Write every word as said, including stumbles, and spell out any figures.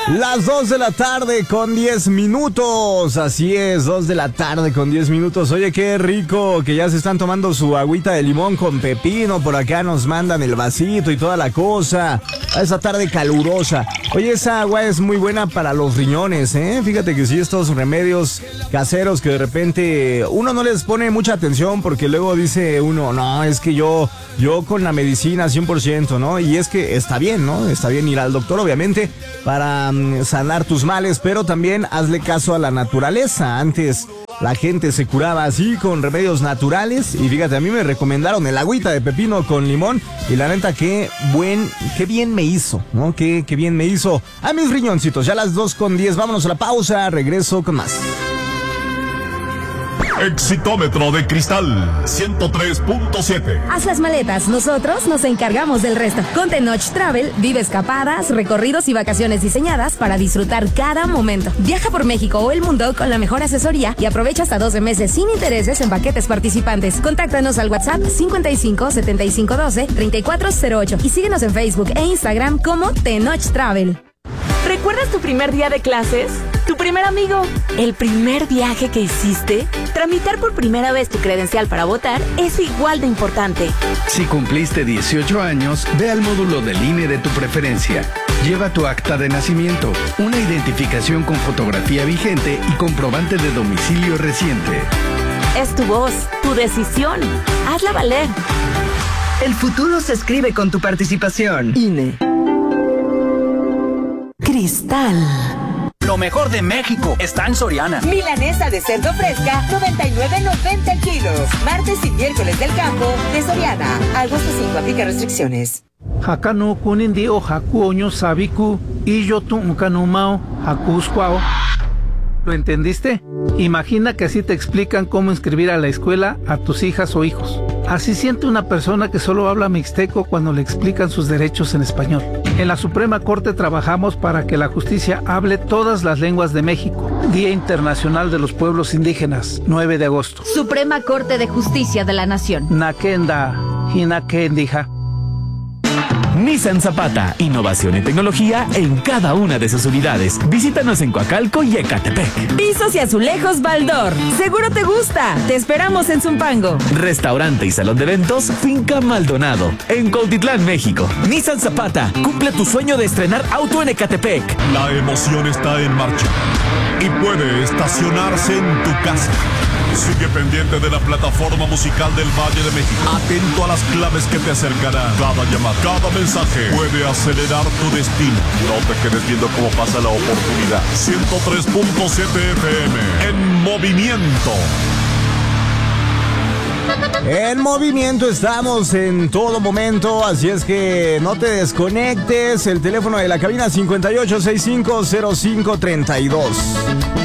Las dos de la tarde con diez minutos. Así es, dos de la tarde con diez minutos. Oye, qué rico que ya se están tomando su agüita de limón con pepino. Por acá nos mandan el vasito y toda la cosa. A esa tarde calurosa. Oye, esa agua es muy buena para los riñones, ¿eh? Fíjate que sí, estos remedios caseros que de repente uno no les pone mucha atención porque luego dice uno, no, es que yo, yo con la medicina cien por ciento, ¿no? Y es que está bien, ¿no? Está bien ir al doctor, obviamente, para um, sanar tus males, pero también hazle caso a la naturaleza. Antes la gente se curaba así con remedios naturales y fíjate, a mí me recomendaron el agüita de pepino con limón y la neta, qué buen, qué bien me hizo, ¿no? Qué, qué bien me hizo a mis riñoncitos. Ya las dos con diez, vámonos a la pausa, regreso con más. Exitómetro de Cristal ciento tres punto siete. Haz las maletas, nosotros nos encargamos del resto. Con Tenoch Travel, vive escapadas, recorridos y vacaciones diseñadas para disfrutar cada momento. Viaja por México o el mundo con la mejor asesoría y aprovecha hasta doce meses sin intereses en paquetes participantes. Contáctanos al WhatsApp cincuenta y cinco, setenta y cinco, doce, treinta y cuatro cero ocho y síguenos en Facebook e Instagram como Tenoch Travel. ¿Recuerdas tu primer día de clases? ¿Tu primer amigo? ¿El primer viaje que hiciste? Tramitar por primera vez tu credencial para votar es igual de importante. Si cumpliste dieciocho años, ve al módulo del I N E de tu preferencia. Lleva tu acta de nacimiento, una identificación con fotografía vigente y comprobante de domicilio reciente. Es tu voz, tu decisión. Hazla valer. El futuro se escribe con tu participación. I N E. Cristal. Lo mejor de México está en Soriana. Milanesa de cerdo fresca, noventa y nueve noventa kilos. Martes y miércoles del campo de Soriana. Agosto cinco, aplica restricciones. Hakano kunindi o hakuoño sabiku y yo tu kanumao hakuskwao. ¿Lo entendiste? Imagina que así te explican cómo inscribir a la escuela a tus hijas o hijos. Así siente una persona que solo habla mixteco cuando le explican sus derechos en español. En la Suprema Corte trabajamos para que la justicia hable todas las lenguas de México. Día Internacional de los Pueblos Indígenas, nueve de agosto. Suprema Corte de Justicia de la Nación. Nakenda, Hinakendija. Nissan Zapata, innovación y tecnología en cada una de sus unidades. Visítanos en Coacalco y Ecatepec. Pisos y azulejos Baldor. Seguro te gusta. Te esperamos en Zumpango. Restaurante y salón de eventos Finca Maldonado, en Cuautitlán, México. Nissan Zapata, cumple tu sueño de estrenar auto en Ecatepec. La emoción está en marcha y puede estacionarse en tu casa. Sigue pendiente de la plataforma musical del Valle de México. Atento a las claves que te acercarán. Cada llamada, cada mensaje puede acelerar tu destino. No te quedes viendo cómo pasa la oportunidad. ciento tres punto siete F M. En movimiento. En movimiento estamos en todo momento, así es que no te desconectes. El teléfono de la cabina cincuenta y ocho sesenta y cinco cero cinco treinta y dos.